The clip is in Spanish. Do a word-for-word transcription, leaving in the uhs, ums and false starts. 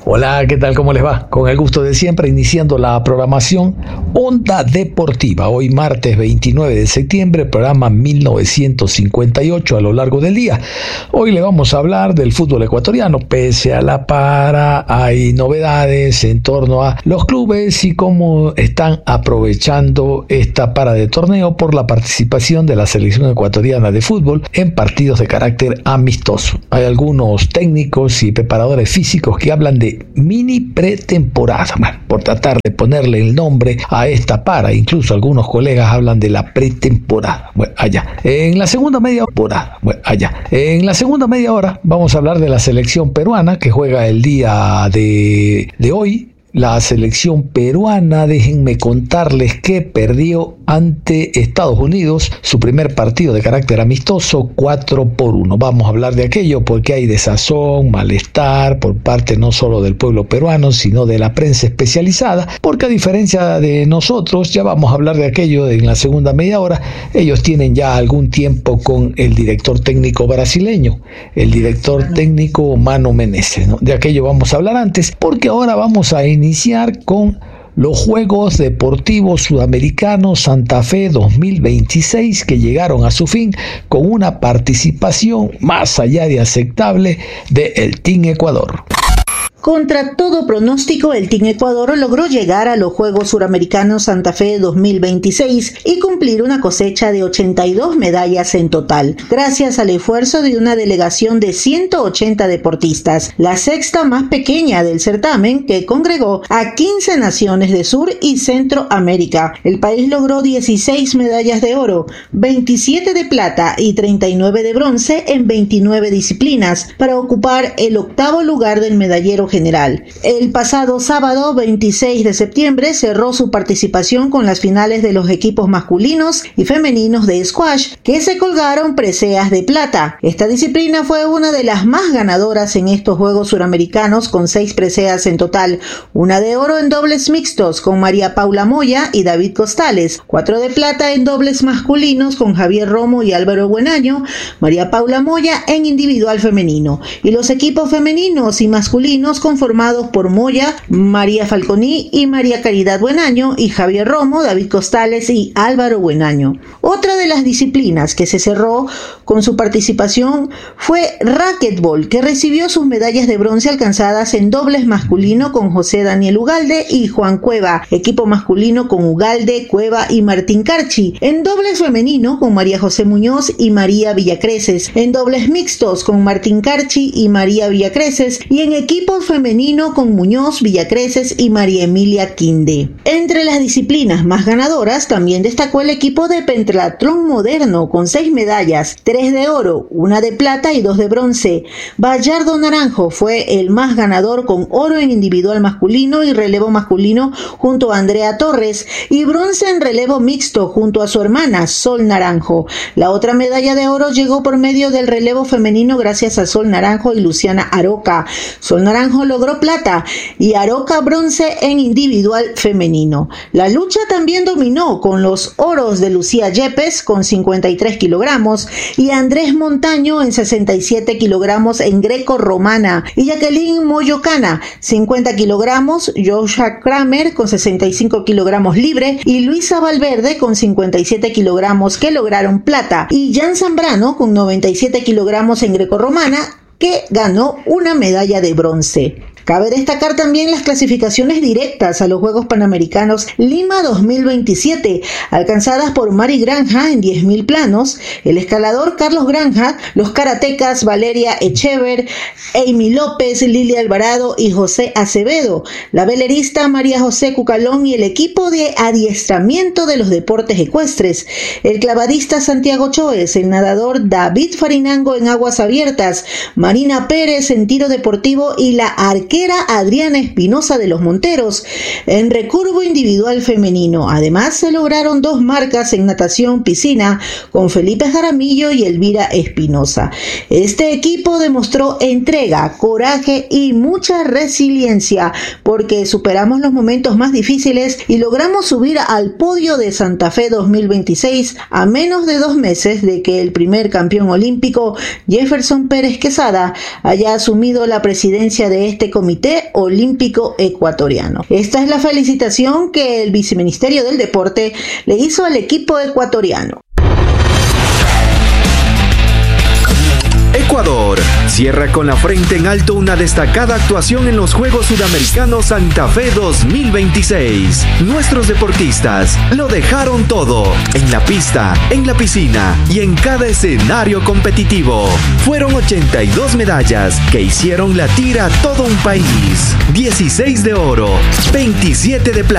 Hola, ¿qué tal? ¿Cómo les va? Con el gusto de siempre, iniciando la programación Onda Deportiva. Hoy martes veintinueve de septiembre, programa mil novecientos cincuenta y ocho a lo largo del día. Hoy le vamos a hablar del fútbol ecuatoriano. Pese a la para, hay novedades en torno a los clubes y cómo están aprovechando esta para de torneo por la participación de la selección ecuatoriana de fútbol en partidos de carácter amistoso. Hay algunos técnicos y preparadores físicos que hablan de mini pretemporada, bueno, por tratar de ponerle el nombre a esta para. Incluso algunos colegas hablan de la pretemporada. Bueno, allá. En la segunda media hora, bueno, allá. En la segunda media hora vamos a hablar de la selección peruana que juega el día de, de hoy. La selección peruana, déjenme contarles que perdió ante Estados Unidos su primer partido de carácter amistoso cuatro por uno. Vamos a hablar de aquello porque hay desazón, malestar por parte no solo del pueblo peruano, sino de la prensa especializada, porque a diferencia de nosotros, ya vamos a hablar de aquello en la segunda media hora, ellos tienen ya algún tiempo con el director técnico brasileño, el director técnico Mano Menezes, ¿no? De aquello vamos a hablar antes, porque ahora vamos a iniciar con los Juegos Deportivos Sudamericanos Santa Fe dos mil veintiséis, que llegaron a su fin con una participación más allá de aceptable del Team Ecuador. Contra todo pronóstico, el Team Ecuador logró llegar a los Juegos Suramericanos Santa Fe dos mil veintiséis y cumplir una cosecha de ochenta y dos medallas en total, gracias al esfuerzo de una delegación de ciento ochenta deportistas, la sexta más pequeña del certamen, que congregó a quince naciones de Sur y Centroamérica. El país logró dieciséis medallas de oro, veintisiete de plata y treinta y nueve de bronce en veintinueve disciplinas, para ocupar el octavo lugar del medallero general. El pasado sábado veintiséis de septiembre cerró su participación con las finales de los equipos masculinos y femeninos de squash, que se colgaron preseas de plata. Esta disciplina fue una de las más ganadoras en estos Juegos Suramericanos, con seis preseas en total, una de oro en dobles mixtos con María Paula Moya y David Costales, cuatro de plata en dobles masculinos con Javier Romo y Álvaro Buenaño, María Paula Moya en individual femenino, y los equipos femeninos y masculinos conformados por Moya, María Falconi y María Caridad Buenaño, y Javier Romo, David Costales y Álvaro Buenaño. Otra de las disciplinas que se cerró con su participación fue racquetball, que recibió sus medallas de bronce alcanzadas en dobles masculino con José Daniel Ugalde y Juan Cueva, equipo masculino con Ugalde, Cueva y Martín Carchi, en dobles femenino con María José Muñoz y María Villacreces, en dobles mixtos con Martín Carchi y María Villacreces, y en equipos femenino con Muñoz, Villacreces y María Emilia Quinde. Entre las disciplinas más ganadoras también destacó el equipo de pentatlón moderno con seis medallas, tres de oro, una de plata y dos de bronce. Bayardo Naranjo fue el más ganador con oro en individual masculino y relevo masculino junto a Andrea Torres, y bronce en relevo mixto junto a su hermana Sol Naranjo. La otra medalla de oro llegó por medio del relevo femenino gracias a Sol Naranjo y Luciana Aroca. Sol Naranjo logró plata y Aroca bronce en individual femenino. La lucha también dominó con los oros de Lucía Yepes con cincuenta y tres kilogramos y Andrés Montaño en sesenta y siete kilogramos en greco-romana, y Jacqueline Moyocana cincuenta kilogramos, Joshua Kramer con sesenta y cinco kilogramos libre y Luisa Valverde con cincuenta y siete kilogramos, que lograron plata, y Jan Zambrano con noventa y siete kilogramos en greco-romana, que ganó una medalla de bronce. Cabe destacar también las clasificaciones directas a los Juegos Panamericanos Lima dos mil veintisiete, alcanzadas por Mari Granja en diez mil planos, el escalador Carlos Granja, los karatecas Valeria Echever, Amy López, Lilia Alvarado y José Acevedo, la velerista María José Cucalón y el equipo de adiestramiento de los deportes ecuestres, el clavadista Santiago Choes, el nadador David Farinango en aguas abiertas, Marina Pérez en tiro deportivo y la arquera Adriana Espinosa de los Monteros en recurvo individual femenino. Además, se lograron dos marcas en natación piscina con Felipe Jaramillo y Elvira Espinosa. Este equipo demostró entrega, coraje y mucha resiliencia, porque superamos los momentos más difíciles y logramos subir al podio de Santa Fe dos mil veintiséis a menos de dos meses de que el primer campeón olímpico, Jefferson Pérez Quesada, haya asumido la presidencia de este Comité Olímpico Ecuatoriano. Esta es la felicitación que el Viceministerio del Deporte le hizo al equipo ecuatoriano. Ecuador cierra con la frente en alto una destacada actuación en los Juegos Sudamericanos Santa Fe dos mil veintiséis. Nuestros deportistas lo dejaron todo, en la pista, en la piscina y en cada escenario competitivo. Fueron ochenta y dos medallas que hicieron latir a todo un país. dieciséis de oro, veintisiete de plata.